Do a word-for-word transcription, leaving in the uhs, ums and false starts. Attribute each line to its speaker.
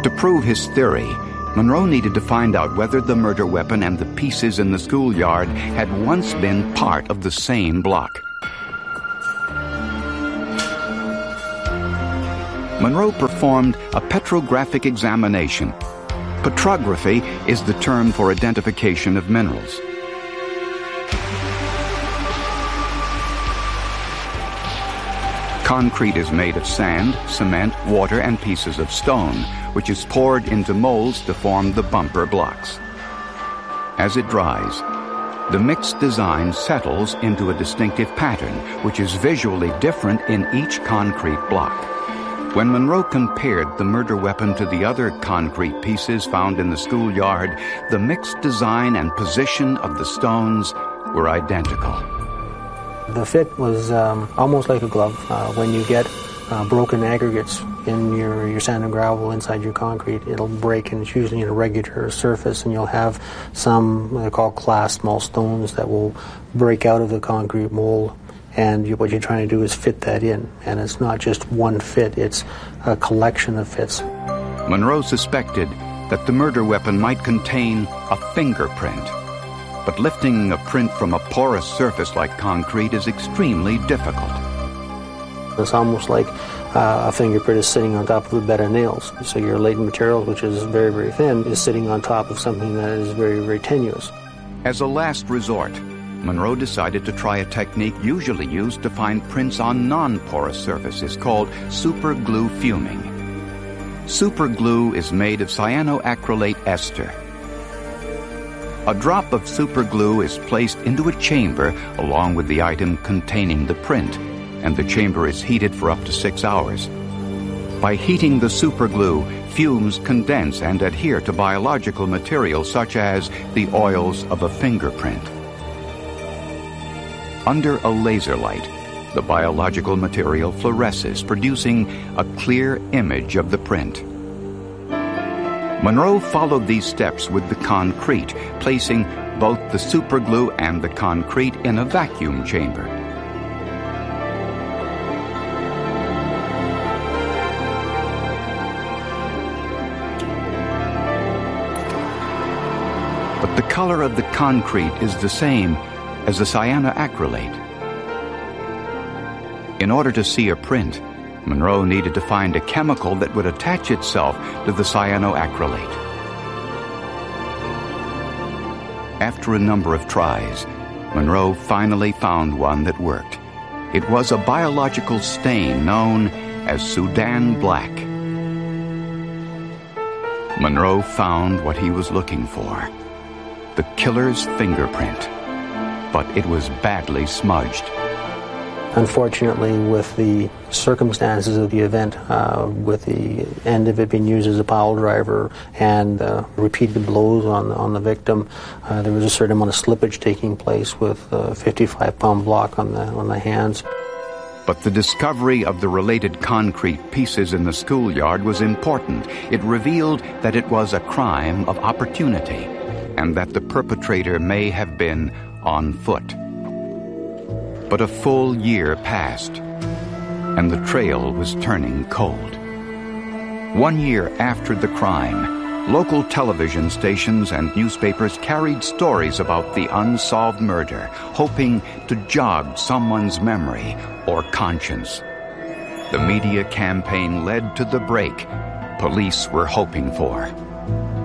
Speaker 1: To prove his theory, Monroe needed to find out whether the murder weapon and the pieces in the schoolyard had once been part of the same block. Monroe performed a petrographic examination. Petrography is the term for identification of minerals. Concrete is made of sand, cement, water, and pieces of stone, which is poured into molds to form the bumper blocks. As it dries, the mixed design settles into a distinctive pattern, which is visually different in each concrete block. When Monroe compared the murder weapon to the other concrete pieces found in the schoolyard, the mixed design and position of the stones were identical.
Speaker 2: The fit was um, almost like a glove. Uh, when you get uh, broken aggregates in your, your sand and gravel inside your concrete, it'll break, and it's usually an irregular surface, and you'll have some, what they call clast small stones, that will break out of the concrete mold. And you, what you're trying to do is fit that in. And it's not just one fit, it's a collection of fits.
Speaker 1: Monroe suspected that the murder weapon might contain a fingerprint. But lifting a print from a porous surface like concrete is extremely difficult.
Speaker 2: It's almost like uh, a fingerprint is sitting on top of a bed of nails. So your latent material, which is very, very thin, is sitting on top of something that is very, very tenuous.
Speaker 1: As a last resort, Monroe decided to try a technique usually used to find prints on non-porous surfaces called superglue fuming. Superglue is made of cyanoacrylate ester. A drop of superglue is placed into a chamber along with the item containing the print, and the chamber is heated for up to six hours. By heating the superglue, fumes condense and adhere to biological materials such as the oils of a fingerprint. Under a laser light, the biological material fluoresces, producing a clear image of the print. Monroe followed these steps with the concrete, placing both the superglue and the concrete in a vacuum chamber. But the color of the concrete is the same as the cyanoacrylate. In order to see a print, Monroe needed to find a chemical that would attach itself to the cyanoacrylate. After a number of tries, Monroe finally found one that worked. It was a biological stain known as Sudan black. Monroe found what he was looking for, the killer's fingerprint, but it was badly smudged.
Speaker 2: Unfortunately, with the circumstances of the event, uh, with the end of it being used as a pile driver and uh, repeated blows on, on the victim, uh, there was a certain amount of slippage taking place with a fifty-five pound block on the, on the hands.
Speaker 1: But the discovery of the related concrete pieces in the schoolyard was important. It revealed that it was a crime of opportunity and that the perpetrator may have been on foot. But a full year passed, and the trail was turning cold. One year after the crime, local television stations and newspapers carried stories about the unsolved murder, hoping to jog someone's memory or conscience. The media campaign led to the break police were hoping for.